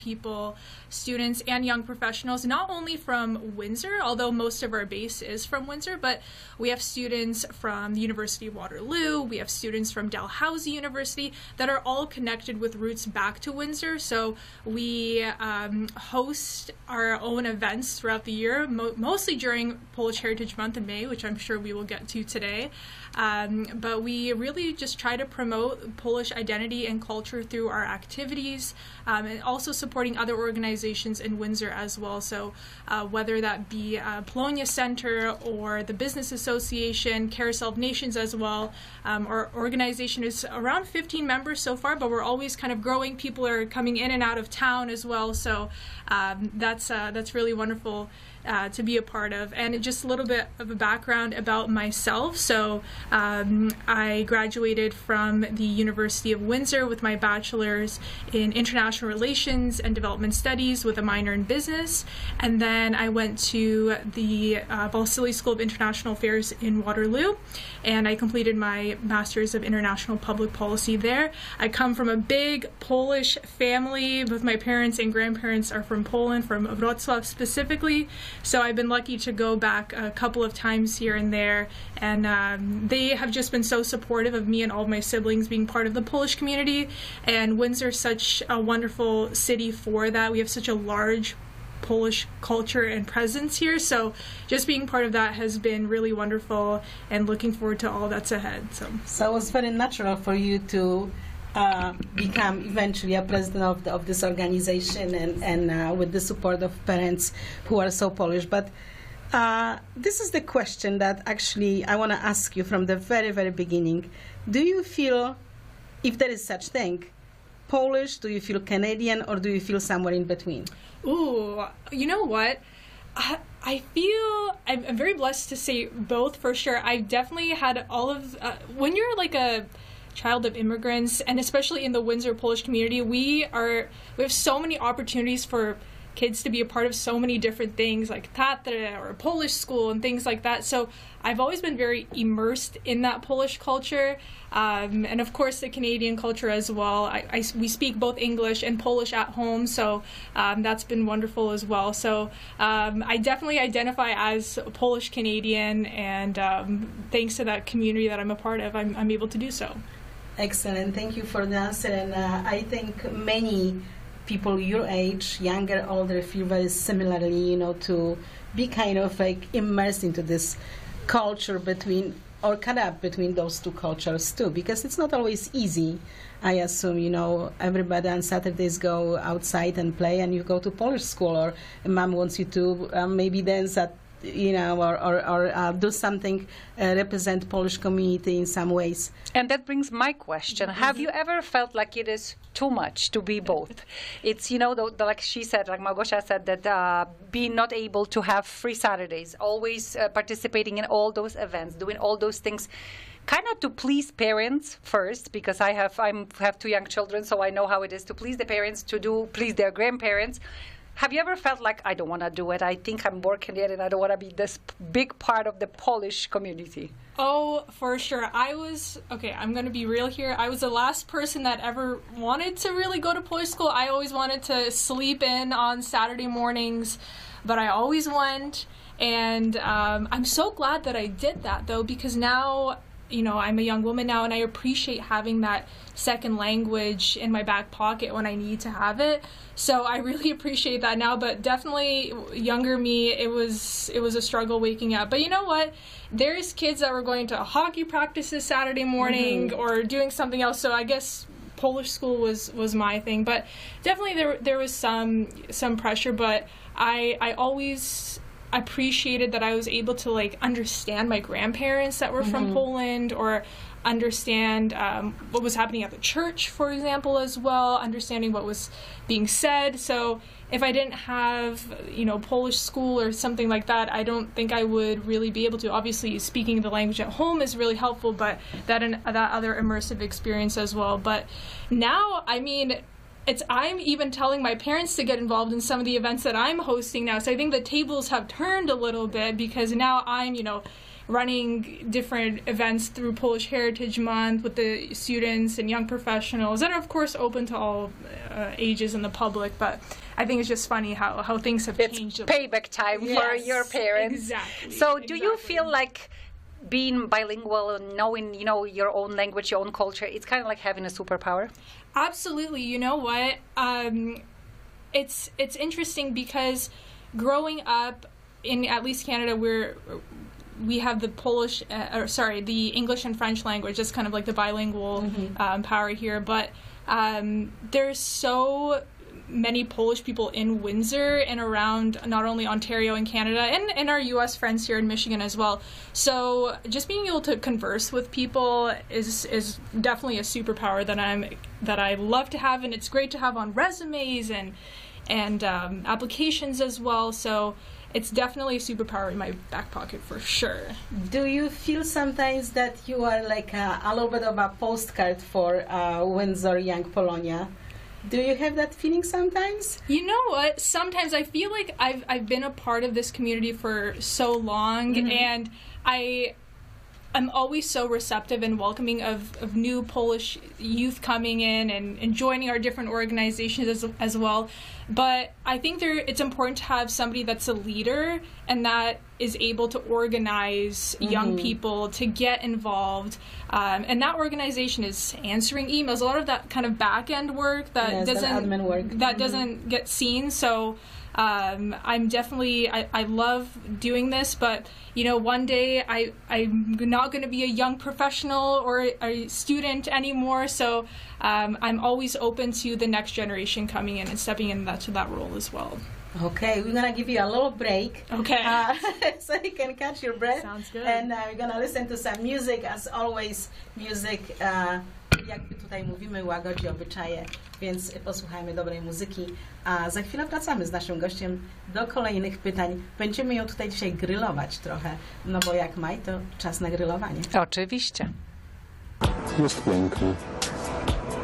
people, students, and young professionals, not only from Windsor, although most of our base is from Windsor, but we have students from the University of Waterloo, we have students from Dalhousie University that are all connected with roots back to Windsor. So we host our own events throughout the year, mostly during Polish Heritage Month in May, which I'm sure we will get to today. But we really just try to promote Polish identity and culture through our activities, and also supporting other organizations in Windsor as well. So whether that be Polonia Center or the Business Association, Carousel of Nations as well. Our organization is around 15 members so far, but we're always kind of growing. People are coming in and out of town as well. So that's really wonderful to be a part of. And just a little bit of a background about myself. So I graduated from the University of Windsor with my bachelor's in international relations and development studies with a minor in business. And then I went to the Balsillie School of International Affairs in Waterloo, and I completed my master's of international public policy there. I come from a big Polish family. Both my parents and grandparents are from Poland, from Wrocław specifically. So I've been lucky to go back a couple of times here and there, and they have just been so supportive of me and all of my siblings being part of the Polish community. And Windsor's such a wonderful city for that. We have such a large Polish culture and presence here, so just being part of that has been really wonderful, and looking forward to all that's ahead. So it was very natural for you to become eventually a president of this organization, and with the support of parents who are so Polish. But this is the question that actually I want to ask you from the very, very beginning. Do you feel, if there is such thing, Polish? Do you feel Canadian, or do you feel somewhere in between? Ooh, you know what? I feel I'm very blessed to say both for sure. I've definitely had all of when you're like a child of immigrants, and especially in the Windsor Polish community, we have so many opportunities for kids to be a part of so many different things, like Tatra or Polish school and things like that. So I've always been very immersed in that Polish culture, and of course the Canadian culture as well. We speak both English and Polish at home, so that's been wonderful as well. So I definitely identify as Polish Canadian, and thanks to that community that I'm a part of, I'm able to do so. Excellent. Thank you for the answer. And I think many people your age, younger, older, feel very similarly, to be kind of like immersed into this culture between, or caught up between those two cultures too, because it's not always easy. I assume, everybody on Saturdays go outside and play, and you go to Polish school, or mom wants you to maybe dance at, or do something, represent Polish community in some ways. And that brings my question. Have you ever felt like it is too much to be both? It's, like she said, like Małgosia said, that being not able to have free Saturdays, always participating in all those events, doing all those things, kind of to please parents first, because I have two young children, so I know how it is to please the parents, to please their grandparents. Have you ever felt like, I don't want to do it, I think I'm more Canadian, I don't want to be this big part of the Polish community? Oh, for sure. I'm going to be real here. I was the last person that ever wanted to really go to Polish school. I always wanted to sleep in on Saturday mornings, but I always went. And I'm so glad that I did that, though, because now, I'm a young woman now, and I appreciate having that second language in my back pocket when I need to have it. So I really appreciate that now, but definitely younger me, it was a struggle waking up. But you know what? There's kids that were going to hockey practices Saturday morning or doing something else. So I guess Polish school was my thing. But definitely there was some pressure, but I always appreciated that I was able to understand my grandparents that were from Poland, or understand what was happening at the church, for example, as well, understanding what was being said. So if I didn't have, Polish school or something like that, I don't think I would really be able to. Obviously, speaking the language at home is really helpful, but that other immersive experience as well. But now, I'm even telling my parents to get involved in some of the events that I'm hosting now. So I think the tables have turned a little bit, because now I'm, running different events through Polish Heritage Month with the students and young professionals, and of course open to all ages and the public. But I think it's just funny how things have changed. It's payback time for your parents. Exactly. So do you feel like being bilingual and knowing, your own language, your own culture, it's kind of like having a superpower? Absolutely. You know what? It's interesting because growing up in at least Canada, we have the the English and French language. It's kind of like the bilingual power here. But there's so many Polish people in Windsor and around not only Ontario and Canada and our U.S. friends here in Michigan as well. So just being able to converse with people is definitely a superpower that I love to have, and it's great to have on resumes and applications as well. So it's definitely a superpower in my back pocket for sure. Do you feel sometimes that you are like a little bit of a postcard for Windsor Young Polonia? Do you have that feeling sometimes? You know what? Sometimes I feel like I've been a part of this community for so long, and I'm always so receptive and welcoming of new Polish youth coming in and joining our different organizations as well. But I think it's important to have somebody that's a leader and that is able to organize young people to get involved. And that organization is answering emails, a lot of that kind of back-end work that admin work. That doesn't get seen. So I'm definitely, I love doing this, but one day I'm not going to be a young professional or a student anymore, so I'm always open to the next generation coming in and stepping into that role as well. Okay, we're going to give you a little break. Okay. So you can catch your breath. Sounds good. And we're going to listen to some music. As always, music, jakby tutaj mówimy, łagodzi obyczaje, więc posłuchajmy dobrej muzyki. A za chwilę wracamy z naszym gościem do kolejnych pytań. Będziemy ją tutaj dzisiaj grillować trochę, no bo jak maj, to czas na grillowanie. Oczywiście. Jest pięknie.